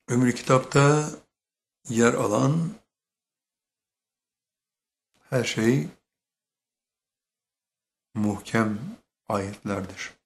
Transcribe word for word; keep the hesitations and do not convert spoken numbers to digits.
Ömrü kitapta yer alan her şey muhkem ayetlerdir.